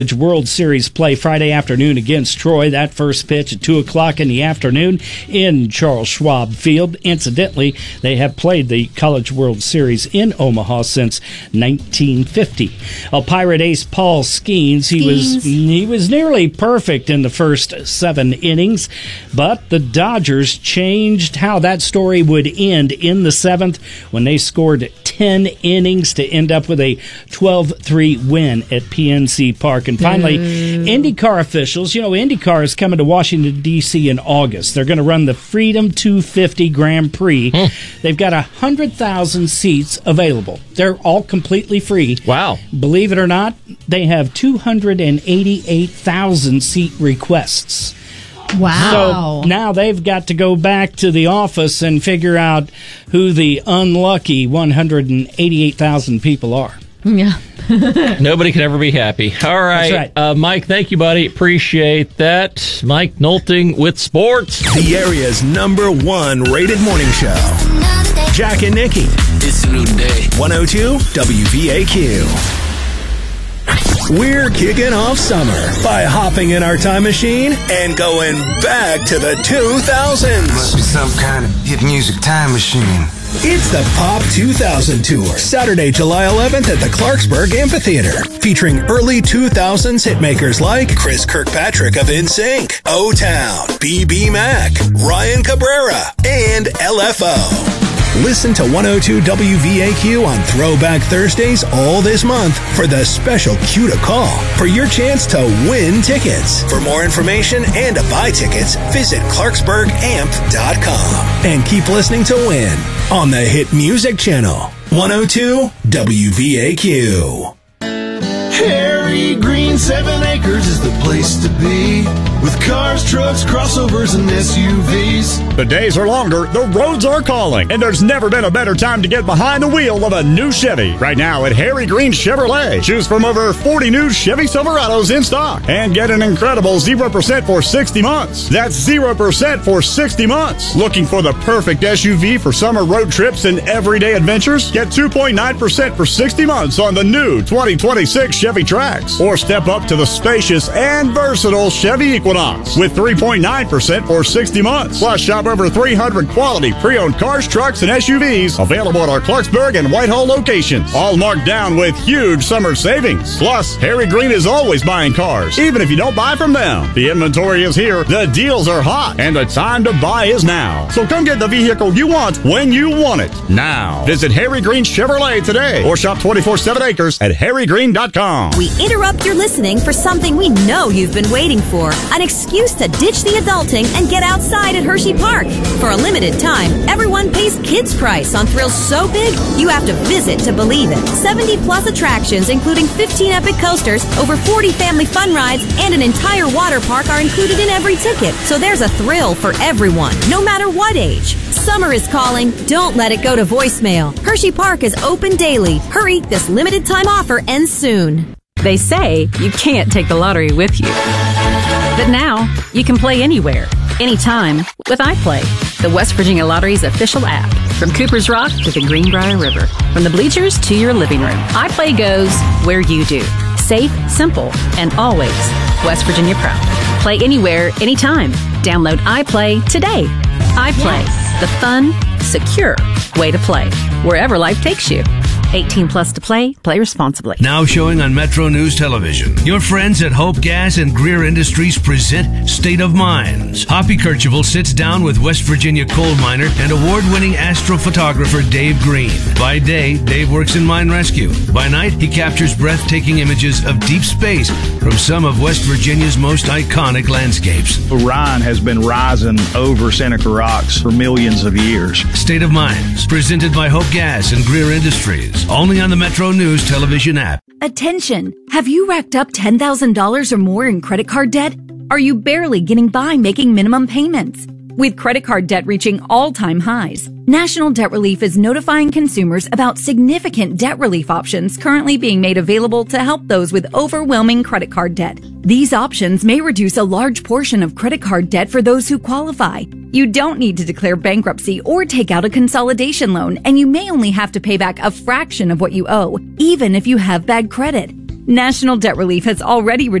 World Series play Friday afternoon against Troy. That first pitch at 2 o'clock in the afternoon in Charles Schwab Field. Incidentally, they have played the College World Series in Omaha since 1950. Pirate ace Paul Skeens, he was nearly perfect in the first 7 innings, but the Dodgers changed how that story would end in the 7th when they scored 10 innings to end up with a 12-3 win at PNC Park. And finally, IndyCar officials, IndyCar is coming to Washington, D.C. in August. They're going to run the Freedom 250 Grand Prix. They've got 100,000 seats available. They're all completely free. Wow. Believe it or not, they have 288,000 seat requests. Wow. So now they've got to go back to the office and figure out who the unlucky 188,000 people are. Yeah. Nobody can ever be happy. All right. That's right. Mike, thank you, buddy. Appreciate that. Mike Nolting with sports. The area's #1 rated morning show. Jack and Nikki. It's a new day. 102 WVAQ. We're kicking off summer by hopping in our time machine and going back to the 2000s. Must be some kind of hit music time machine. It's the Pop 2000 Tour, Saturday, July 11th at the Clarksburg Amphitheater, featuring early 2000s hitmakers like Chris Kirkpatrick of NSYNC, O-Town, B.B. Mac, Ryan Cabrera, and LFO. Listen to 102 WVAQ on Throwback Thursdays all this month for the special Cue to Call for your chance to win tickets. For more information and to buy tickets, visit ClarksburgAmp.com. And keep listening to win on the Hit Music Channel. 102 WVAQ. Harry Green 7 Acres is the place to be, with cars, trucks, crossovers, and SUVs. The days are longer, the roads are calling, and there's never been a better time to get behind the wheel of a new Chevy. Right now at Harry Green Chevrolet, choose from over 40 new Chevy Silverados in stock and get an incredible 0% for 60 months. That's 0% for 60 months. Looking for the perfect SUV for summer road trips and everyday adventures? Get 2.9% for 60 months on the new 2026 Chevy Trax, or step up to the spacious and versatile Chevy Equinox with 3.9% for 60 months. Plus, shop over 300 quality pre-owned cars, trucks, and SUVs available at our Clarksburg and Whitehall locations, all marked down with huge summer savings. Plus, Harry Green is always buying cars, even if you don't buy from them. The inventory is here, the deals are hot, and the time to buy is now. So come get the vehicle you want when you want it, now. Visit Harry Green Chevrolet today, or shop 24/7 Acres at harrygreen.com. We interrupt your listening for something we know you've been waiting for. An excuse to ditch the adulting and get outside at Hershey Park. For a limited time, everyone pays kids' price on thrills so big, you have to visit to believe it. 70-plus attractions, including 15 epic coasters, over 40 family fun rides, and an entire water park are included in every ticket. So there's a thrill for everyone, no matter what age. Summer is calling. Don't let it go to voicemail. Hershey Park is open daily. Hurry, this limited time offer ends soon. They say you can't take the lottery with you. But now, you can play anywhere, anytime, with iPlay, the West Virginia Lottery's official app. From Cooper's Rock to the Greenbrier River, from the bleachers to your living room, iPlay goes where you do. Safe, simple, and always West Virginia proud. Play anywhere, anytime. Download iPlay today. iPlay, the fun, secure way to play, wherever life takes you. 18 plus to play. Play responsibly. Now showing on Metro News Television. Your friends at Hope Gas and Greer Industries present State of Mines. Hoppy Kercheval sits down with West Virginia coal miner and award-winning astrophotographer Dave Green. By day, Dave works in mine rescue. By night, he captures breathtaking images of deep space from some of West Virginia's most iconic landscapes. Orion has been rising over Seneca Rocks for millions of years. State of Mines, presented by Hope Gas and Greer Industries. Only on the Metro News Television app. Attention! Have you racked up $10,000 or more in credit card debt? Are you barely getting by making minimum payments? With credit card debt reaching all-time highs, National Debt Relief is notifying consumers about significant debt relief options currently being made available to help those with overwhelming credit card debt. These options may reduce a large portion of credit card debt for those who qualify. You don't need to declare bankruptcy or take out a consolidation loan, and you may only have to pay back a fraction of what you owe, even if you have bad credit. National Debt Relief has already reduced